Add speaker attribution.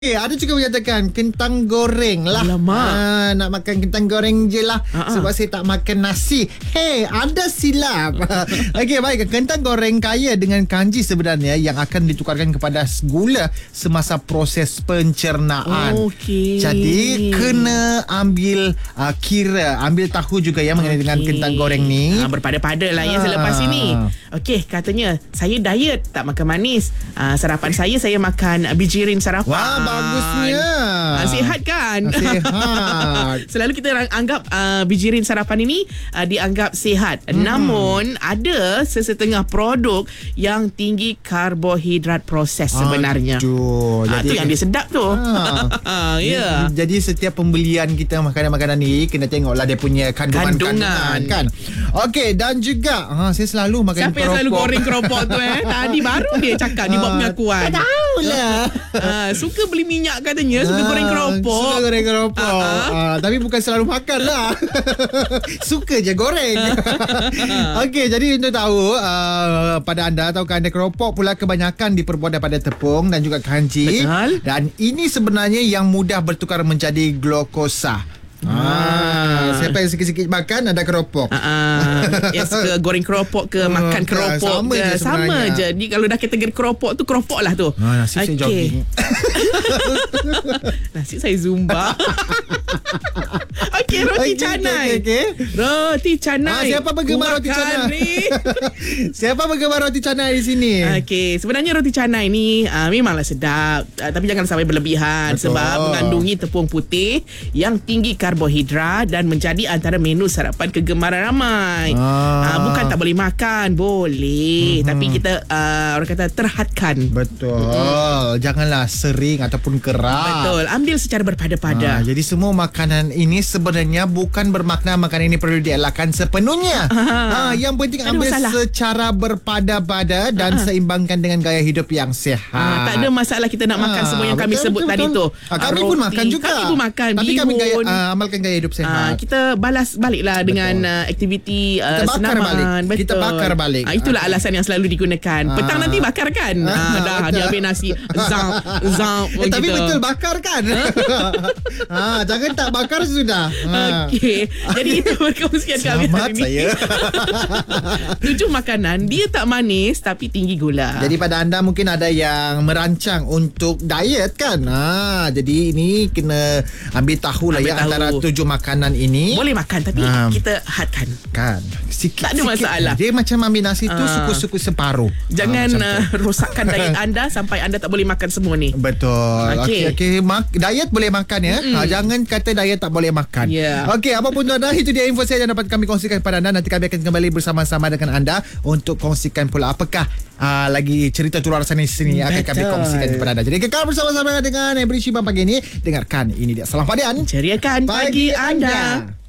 Speaker 1: Ada juga menyatakan kentang goreng lah. Nak makan kentang goreng je lah. Sebab saya tak makan nasi. Anda silap. Okey, baik. Kentang goreng kaya dengan kanji sebenarnya yang akan ditukarkan kepada gula semasa proses pencernaan. Jadi kena ambil ambil tahu juga ya mengenai dengan kentang goreng ni.
Speaker 2: Berpada-pada lah ya selepas ini. Okey, katanya saya diet, tak makan manis. Sarapan saya makan bijirin sarapan.
Speaker 1: Wah, bagusnya.
Speaker 2: Sihat kan?
Speaker 1: Sihat.
Speaker 2: Selalu kita anggap bijirin sarapan ini dianggap sihat. Namun ada sesetengah produk yang tinggi karbohidrat proses sebenarnya.
Speaker 1: Jadi
Speaker 2: tu yang dia sedap tu. Ya.
Speaker 1: Jadi setiap pembelian kita makanan-makanan ni kena tengoklah dia punya kandungan kan. Okey, dan juga saya selalu makan
Speaker 2: siapa yang selalu goreng keropok tu Tadi baru dia cakap dia buat pengakuan.
Speaker 1: Tak tahulah.
Speaker 2: Suka beli minyak katanya, suka goreng keropok.
Speaker 1: Suka goreng keropok. Tapi bukan selalu makan lah. Suka je goreng. Okey, jadi untuk tahu pada anda, tahukah anda keropok pula kebanyakan diperbuat daripada tepung dan juga kanji.
Speaker 2: Betul.
Speaker 1: Dan ini sebenarnya yang mudah bertukar menjadi glukosa. Siapa yang sikit-sikit makan ada keropok.
Speaker 2: Yang suka goreng keropok ke makan keropok sama je. Ni kalau dah kategori keropok tu, keropok lah tu.
Speaker 1: Nasi saya jogging.
Speaker 2: Nasi saya zumba. Okey, roti canai. Roti canai.
Speaker 1: Siapa bergemar roti canai? Siapa bergemar roti canai di sini?
Speaker 2: Okey, sebenarnya roti canai ni memanglah sedap, tapi jangan sampai berlebihan.
Speaker 1: Betul.
Speaker 2: Sebab mengandungi tepung putih yang tinggi karbohidrat dan menjadi antara menu sarapan kegemaran ramai. Bukan tak boleh makan, boleh, tapi kita orang kata terhadkan.
Speaker 1: Betul. Janganlah sering ataupun kerap.
Speaker 2: Betul. Ambil secara berpada-pada.
Speaker 1: Jadi semua makanan ini sebenarnya bukan bermakna makanan ini perlu dielakkan sepenuhnya. Yang penting ambil secara berpada-pada dan seimbangkan dengan gaya hidup yang sihat.
Speaker 2: Tak ada masalah kita nak makan semua yang kami sebut tadi tu.
Speaker 1: Kami pun makan juga.
Speaker 2: Kami pun makan.
Speaker 1: Tapi kami amalkan gaya hidup sihat.
Speaker 2: Kita balas baliklah dengan aktiviti senaman.
Speaker 1: Kita bakar balik.
Speaker 2: Itulah alasan yang selalu digunakan. Petang nanti bakar kan? Dah dia ambil nasi.
Speaker 1: Tapi betul bakar kan? Jangan tak bakar sudah.
Speaker 2: Okey. Jadi itu perkongsian kami hari ini.
Speaker 1: Saya.
Speaker 2: 7 makanan dia tak manis tapi tinggi gula.
Speaker 1: Jadi pada anda mungkin ada yang merancang untuk diet kan? Jadi ini kena ambil tahu lah antara 7 makanan ini.
Speaker 2: Boleh makan tapi kita hadkan.
Speaker 1: Kan. Sikit,
Speaker 2: tak ada masalah.
Speaker 1: Dia macam ambil nasi tu suku-suku separuh.
Speaker 2: Jangan rosakkan diet anda sampai anda tak boleh makan semua ni.
Speaker 1: Betul. Okey. Diet boleh makan ya. Jangan kata diet tak boleh makan. Okey, apapun tu anda, itu dia info saya yang dapat kami kongsikan kepada anda. Nanti kami akan kembali bersama-sama dengan anda untuk kongsikan pula apakah lagi cerita di luar sana sini akan kami kongsikan kepada anda. Jadi kekal bersama-sama dengan Ebri Shibam pagi ini. Dengarkan, ini dia Salam Padian,
Speaker 2: ceriakan pagi anda.